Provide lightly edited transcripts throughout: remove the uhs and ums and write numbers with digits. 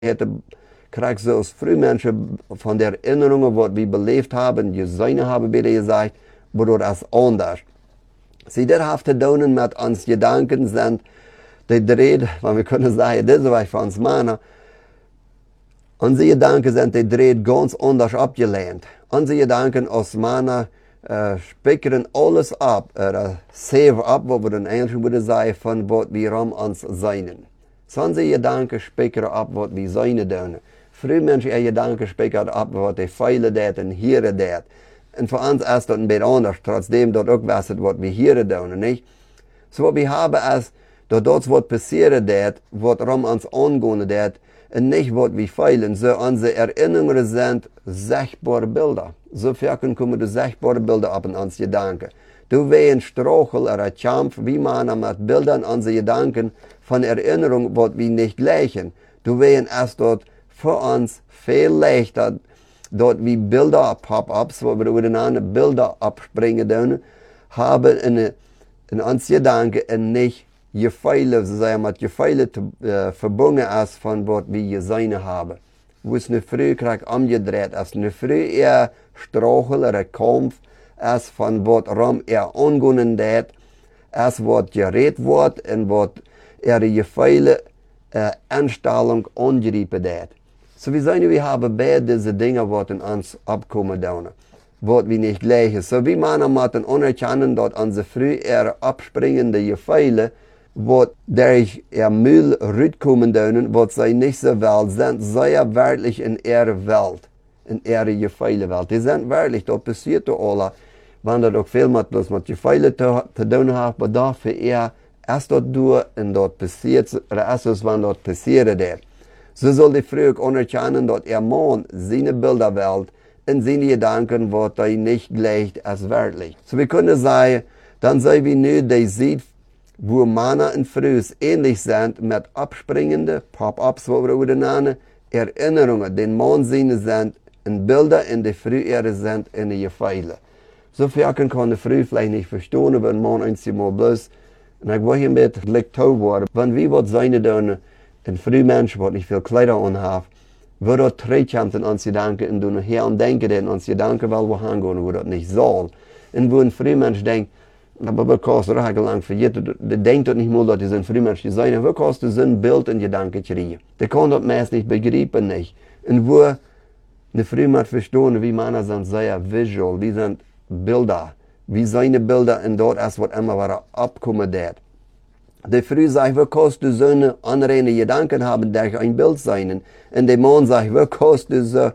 hätte kriegst du als Frühmenschen von der Erinnerungen, was wir belebt haben, gesehen haben, bitte gesagt, wurde das anders. Sie, das hat zu tun mit uns Gedanken sind, die dreht, weil wir können sagen, das ist für uns Männer, unsere Gedanken sind, die dreht ganz anders abgelehnt. Unsere Gedanken als Männer speichern alles ab, save ab, was wir in Englisch würde sagen, von was wir uns sein. So unsere Gedanken speichern ab, was wir sein tun. Früher Menschen, ihre Gedanken speichern ab, was die Feile tun und hier tun. Und für uns ist das ein bisschen anders, trotzdem dort auch was wir hier tun, nicht? So was wir haben ist, dass dort was passieren wird, was uns angehen wird, und nicht was wir feilen. So unsere Erinnerungen sind sichtbare Bilder. So viel kommen die sichtbare Bilder ab in uns Gedanken. Du wehen Struggle oder Kampf, wie man mit Bildern unsere Gedanken von Erinnerungen, was wir nicht gleichen. Du wehen erst dort für uns viel leichter, dort wie Bilder, Pop-ups, wo wir übereinander Bilder abspringen können, haben in uns Gedanken und nicht Gefühle, sozusagen mit Gefühlen verbunden ist von was wir gesehen haben. Wo es eine früh umgedreht ist, eine früh eher Struggle oder Kampf ist von was eher angehen wird, als was geredet wird und was ihre Gefühle Anstellung angreifen wird. So wir haben beide diese Dinge, die in uns abkommen, was wir nicht gleichen. So wie man müssen anerkennen, dass unsere früh eher abspringende Gefühle, was durch ihr Müll rauskommen, was sie nicht so Welt sind, sehr wirklich in ihrer Welt, in ihrer Gefühle-Welt. Die sind wirklich, dort passiert alles, wenn das auch viel mit Gefühlen zu tun hat, aber dafür eher erst dort durch und dort passiert, oder erst wenn dort passiert wird. So soll die Frau anerkennen, dass ihr Mann seine Bilderwelt und seine Gedanken, was er nicht gleicht, als wirklich. So wir können sagen, dann sei wie nur die sieht, wo Männer und Frauen ähnlich sind mit abspringenden Pop-ups, wo wir nennen, Erinnerungen, den Mann seine sind in Bilder und die Frau ihre sind in die Gefühle. So viel kann die Frau vielleicht nicht verstehen, wenn Mann einmal bloß, und ich will hier mit Lektor worden, wenn wir was sein tun, ein Frühmensch, der nicht viel Kleider anhat, wird er trägt in uns Gedanken und du her und denken in uns Gedanken, weil wir hingehen, wo das nicht soll. Und wo ein Frühmensch denkt, aber was kostet das lang für jeden, der denkt doch nicht mal, dass das ein Frühmensch ist, sondern was kostet so ein Bild und Gedanken kriegen. Der kann das meist nicht begreifen, nicht. Und wo eine Frühmensch verstehen, wie Männer sind sehr visual, die sind Bilder, wie seine Bilder und dort ist, was immer wieder abkommen wird. Die Frau sagt, was kostet so eine anregende Gedanken haben, durch ein Bild sein. Und der Mann sagt, was kostet so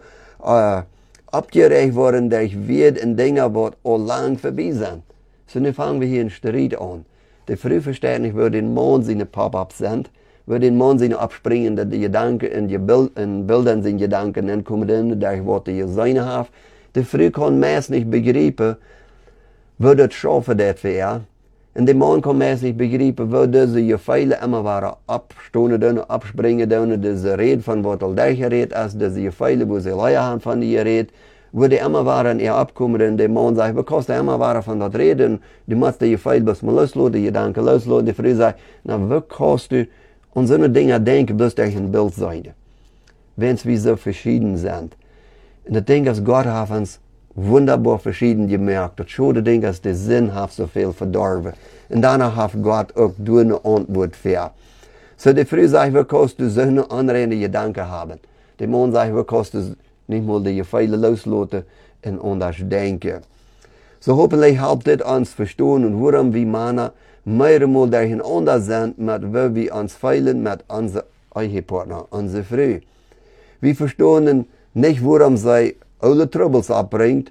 abgerecht worden durch Wert und Dinge, die auch lang vorbei sind. So, nun fangen wir hier einen Streit an. Die Frau versteht nicht, wo den Mann seine Pop-ups sind, wo den Mann seine abspringenden Gedanken in Bildern seine Gedanken entkommen, durch was er gesehen hat. Die Frau kann meist nicht begreifen, wo das schaffen wird für er. Und der Mann kann meist nicht begreifen, wo diese Gefühle immer waren abstoßen, abspringen, diese Rede von was er durchgeredet ist, diese Gefühle, wo sie Leute haben von die Rede, wo die immer waren, er abkommen, und der Mann sagt, was kostet immer waren von das Reden, du musst die Gefühle bloß mal loslassen, die Gedanken loslassen, die Frau sagt, na, was kostet, und so eine Dinge denken, bloß durch ein Bild sein. Wenn wir so verschieden sind. Und ich denke, dass Gott hat uns wunderbar verschieden gemerkt. Das schade Ding ist, der Sinn hat so viel verdorben. Und danach hat Gott auch eine Antwort für. So die Frau sagt, was kostet so eine andere Gedanken haben. Der Mann sagt, was kostet nicht mal die Gefühle loslassen und anders denken. So hoffentlich helpt das uns verstehen und warum wir Männer mehrmals durcheinander sind, mit wo wir uns feilen mit unserem Ehepartner, unserer Frau. Wir verstehen nicht, warum sie alle Troubles abbringt,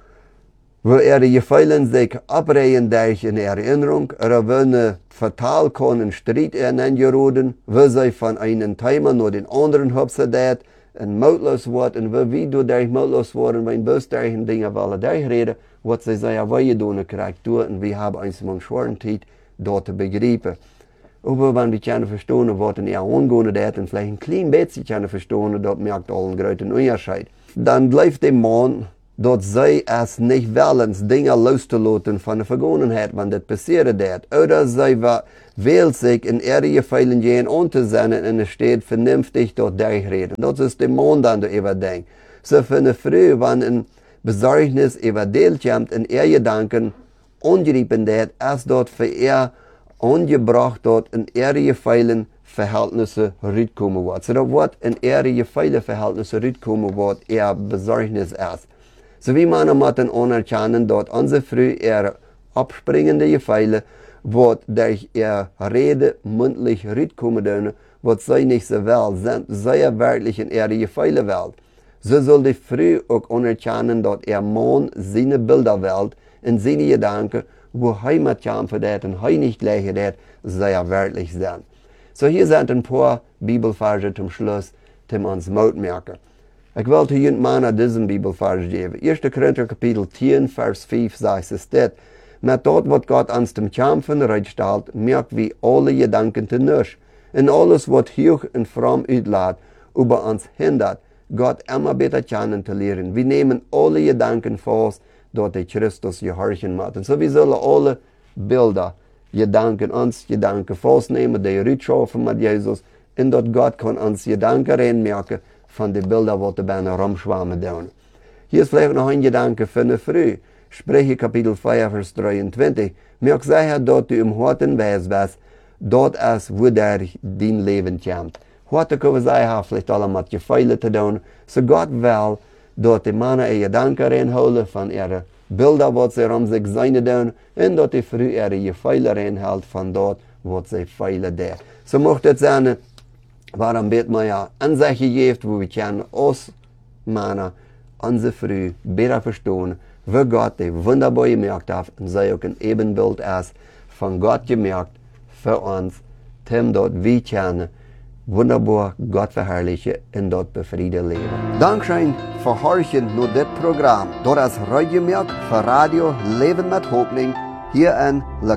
wo ihre Gefühle sich abreden durch eine Erinnerung, oder wenn eine fatal kann ein Streit geraten, wo sie von einem Thema nur den anderen hupsen wird, und mautlos wird, und wo wir durch mautlos werden, wenn bloß durch Dinge wollen durchreden, was sie sagen, was ihr tun kriegt, und wir haben uns mal schweren Zeit, dort zu begreifen. Aber wenn wir können verstehen, was in ihr angehen wird, und vielleicht ein klein bisschen können verstehen, dort merkt alle einen großen Unterschied. Dann bleibt der Mann, dass sie es nicht wollen, Dinge loszulassen von der Vergangenheit, wenn das passiert wird. Oder sie wählt sich in ihre Feilen gehen untersennen und es steht vernünftig dort durchreden. Das ist der Mond dann du überdenkt. So für eine Früh, wenn ein Besorgnis überdeelt kommt in ihr Gedanken, ungerieben wird, erst dort für ihr ungebracht dort in ihre Feilen Verhältnisse rüberkommen wird. So da wird in ihre Feilen Verhältnisse rüberkommen wird, ihr Besorgnis erst. So wie man mit den anerkennen, dort unsere Früh ihre abspringende Gefeile, wird durch ihr Rede mündlich rüberkommen dürfen, wird sie nicht so Welt sind, sehr wirklich in ihre Gefeile Welt. So soll die Früh auch anerkennen, dort ihr Mann seine Bilderwelt in seine Gedanken, wo Heimat kämpfen wird und Heimat nicht gleich wird, sehr wirklich sein. So hier sind ein paar Bibelverse zum Schluss, die uns Mut merken. Ich wollte jeden Mann diesen Bibelvers geben. 1. Korinther Kapitel 10, Vers 5 sagt es das. Mit dort, was Gott uns zum Kämpfen rechtstellt, merkt wie alle Gedanken zu nichts. Und alles, was hoch und fromm utlädt, über uns hindert, Gott immer besser kennenzulernen. Wir nehmen alle Gedanken vor, dort die Christus gehorchen machen. So wir sollen alle Bilder, uns Gedanken vornehmen, die rückschaffen mit Jesus, und dort Gott kann uns Gedanken reinmerken, von den Bildern, die bei rumschwammen tun. Hier ist vielleicht noch ein Gedanke für eine Früh. Sprüche Kapitel 4, Vers 23. Merk sicher, dort du im Horten weißt, was dort ist, wo der dein Leben kommt. Heute können wir sagen, vielleicht alle mit Gefeile zu tun. So Gott will, dort die Männer ihre Gedanken reinholen von ihren Bildern, die sie um sich sein tun, und dort die Früh ihre Gefeile reinhält von dort, wo sie feilen tun. So möchte es sein, warum wird man ja Ansache gibt, wo wir können uns Männer unsere Früh besser verstehen, wie Gott die wunderbar gemerkt hat und sei auch ein Ebenbild ist von Gott gemerkt für uns, dem dort wir können wunderbar Gott verherrlichen und dort befrieden leben. Dankeschön für Horchen nur das Programm. Dort ist Radio Merk für Radio Leben mit Hoffnung hier in